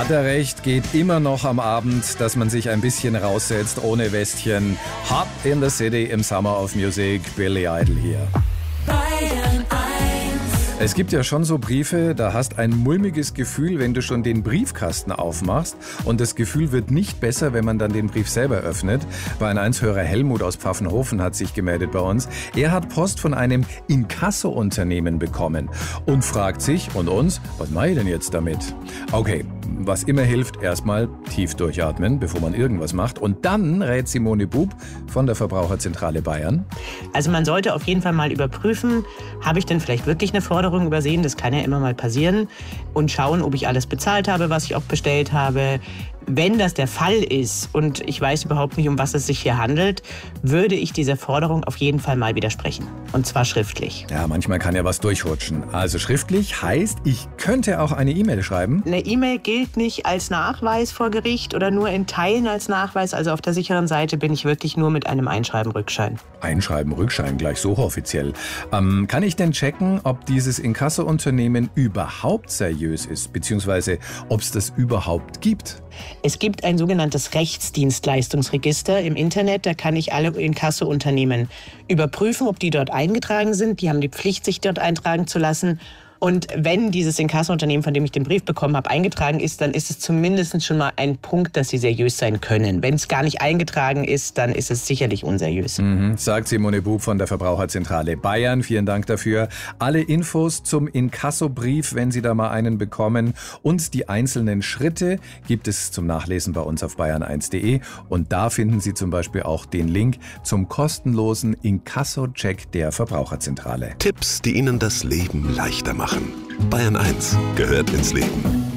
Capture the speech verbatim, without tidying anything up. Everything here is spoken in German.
Hat er recht, geht immer noch am Abend, dass man sich ein bisschen raussetzt ohne Westchen. Hot in the City im Summer of Music, Billy Idol hier. Bayern eins. Es gibt ja schon so Briefe, da hast ein mulmiges Gefühl, wenn du schon den Briefkasten aufmachst. Und das Gefühl wird nicht besser, wenn man dann den Brief selber öffnet. Bayern eins-Hörer Helmut aus Pfaffenhofen hat sich gemeldet bei uns. Er hat Post von einem Inkasso-Unternehmen bekommen und fragt sich und uns, was mache ich denn jetzt damit? Okay, was immer hilft, erstmal tief durchatmen, bevor man irgendwas macht. Und dann rät Simone Bub von der Verbraucherzentrale Bayern. Also man sollte auf jeden Fall mal überprüfen, habe ich denn vielleicht wirklich eine Forderung übersehen, das kann ja immer mal passieren, und schauen, ob ich alles bezahlt habe, was ich auch bestellt habe. Wenn das der Fall ist und ich weiß überhaupt nicht, um was es sich hier handelt, würde ich dieser Forderung auf jeden Fall mal widersprechen. Und zwar schriftlich. Ja, manchmal kann ja was durchrutschen. Also schriftlich heißt, ich könnte auch eine E-Mail schreiben. Eine E-Mail gilt nicht als Nachweis vor Gericht oder nur in Teilen als Nachweis. Also auf der sicheren Seite bin ich wirklich nur mit einem Einschreiben-Rückschein. Einschreiben, Rückschein, gleich so offiziell. Ähm, kann ich denn checken, ob dieses Inkasso-Unternehmen überhaupt seriös ist, beziehungsweise ob es das überhaupt gibt? Es gibt ein sogenanntes Rechtsdienstleistungsregister im Internet. Da kann ich alle Inkasso-Unternehmen überprüfen, ob die dort eingetragen sind. Die haben die Pflicht, sich dort eintragen zu lassen. Und wenn dieses Inkasso-Unternehmen, von dem ich den Brief bekommen habe, eingetragen ist, dann ist es zumindest schon mal ein Punkt, dass sie seriös sein können. Wenn es gar nicht eingetragen ist, dann ist es sicherlich unseriös. Mhm, sagt Simone Bub von der Verbraucherzentrale Bayern. Vielen Dank dafür. Alle Infos zum Inkasso-Brief, wenn Sie da mal einen bekommen, und die einzelnen Schritte gibt es zum Nachlesen bei uns auf bayern eins punkt de. Und da finden Sie zum Beispiel auch den Link zum kostenlosen Inkasso-Check der Verbraucherzentrale. Tipps, die Ihnen das Leben leichter machen. Bayern eins gehört ins Leben.